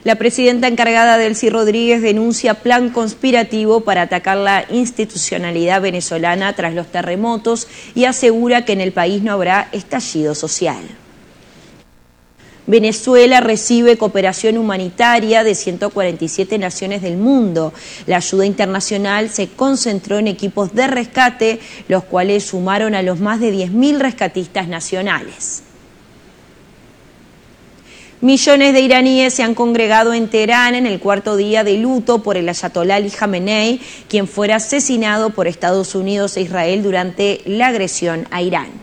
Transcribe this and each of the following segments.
La presidenta encargada Delcy Rodríguez denuncia plan conspirativo para atacar la institucionalidad venezolana tras los terremotos y asegura que en el país no habrá estallido social. Venezuela recibe cooperación humanitaria de 147 naciones del mundo. La ayuda internacional se concentró en equipos de rescate, los cuales sumaron a los más de 10.000 rescatistas nacionales. Millones de iraníes se han congregado en Teherán en el cuarto día de luto por el ayatolá Ali Jamenei, quien fuera asesinado por Estados Unidos e Israel durante la agresión a Irán.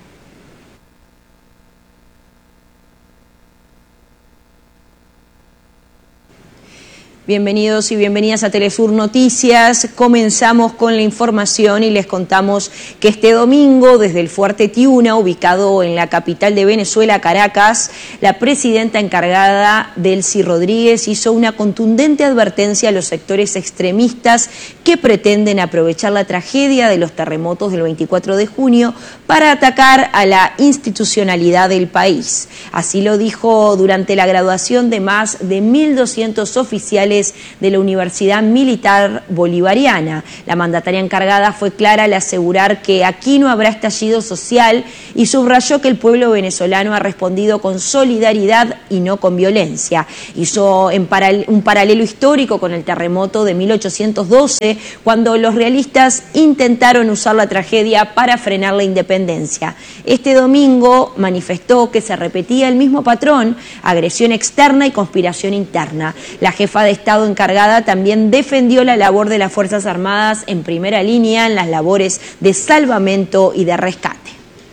Bienvenidos y bienvenidas a Telesur Noticias. Comenzamos con la información y les contamos que este domingo, desde el Fuerte Tiuna, ubicado en la capital de Venezuela, Caracas, la presidenta encargada Delcy Rodríguez hizo una contundente advertencia a los sectores extremistas que pretenden aprovechar la tragedia de los terremotos del 24 de junio para atacar a la institucionalidad del país. Así lo dijo durante la graduación de más de 1.200 oficiales de la Universidad Militar Bolivariana. La mandataria encargada fue clara al asegurar que aquí no habrá estallido social y subrayó que el pueblo venezolano ha respondido con solidaridad y no con violencia. Hizo un paralelo histórico con el terremoto de 1812, cuando los realistas intentaron usar la tragedia para frenar la independencia. Este domingo manifestó que se repetía el mismo patrón: agresión externa y conspiración interna. La jefa de Estado encargada también defendió la labor de las Fuerzas Armadas en primera línea en las labores de salvamento y de rescate.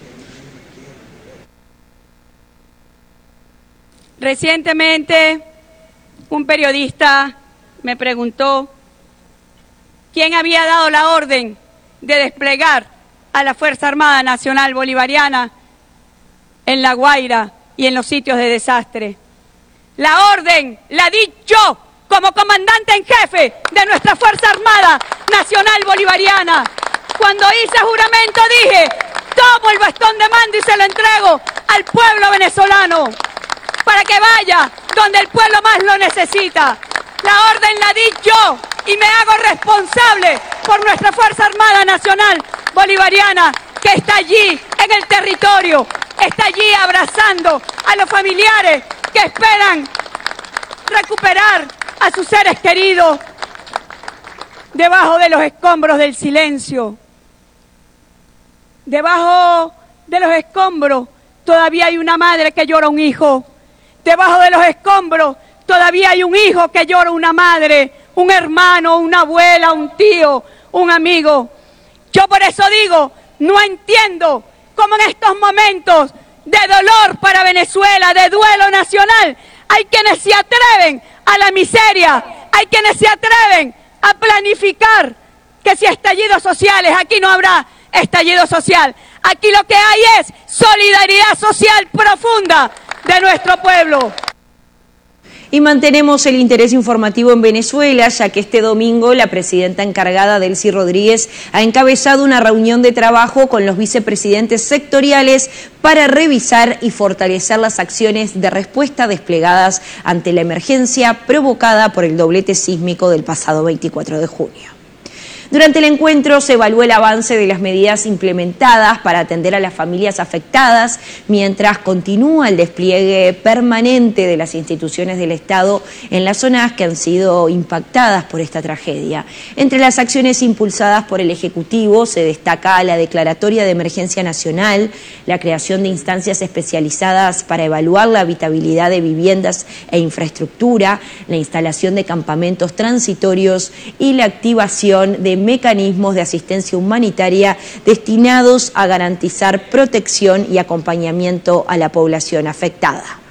Recientemente, un periodista me preguntó quién había dado la orden de desplegar a la Fuerza Armada Nacional Bolivariana en La Guaira y en los sitios de desastre. La orden la di yo, como comandante en jefe de nuestra Fuerza Armada Nacional Bolivariana. Cuando hice juramento dije: tomo el bastón de mando y se lo entrego al pueblo venezolano para que vaya donde el pueblo más lo necesita. La orden la di yo y me hago responsable por nuestra Fuerza Armada Nacional Bolivariana, que está allí en el territorio, está allí abrazando a los familiares que esperan recuperar a sus seres queridos debajo de los escombros del silencio. Debajo de los escombros todavía hay una madre que llora un hijo. Debajo de los escombros todavía hay un hijo que llora una madre, un hermano, una abuela, un tío, un amigo. Yo por eso digo, no entiendo cómo en estos momentos de dolor para Venezuela, de duelo nacional, hay quienes se atreven a la miseria, hay quienes se atreven a planificar que si estallidos sociales, aquí no habrá estallido social. Aquí lo que hay es solidaridad social profunda de nuestro pueblo. Y mantenemos el interés informativo en Venezuela, ya que este domingo la presidenta encargada Delcy Rodríguez ha encabezado una reunión de trabajo con los vicepresidentes sectoriales para revisar y fortalecer las acciones de respuesta desplegadas ante la emergencia provocada por el doblete sísmico del pasado 24 de junio. Durante el encuentro se evaluó el avance de las medidas implementadas para atender a las familias afectadas, mientras continúa el despliegue permanente de las instituciones del Estado en las zonas que han sido impactadas por esta tragedia. Entre las acciones impulsadas por el Ejecutivo se destaca la declaratoria de emergencia nacional, la creación de instancias especializadas para evaluar la habitabilidad de viviendas e infraestructura, la instalación de campamentos transitorios y la activación de mecanismos de asistencia humanitaria destinados a garantizar protección y acompañamiento a la población afectada.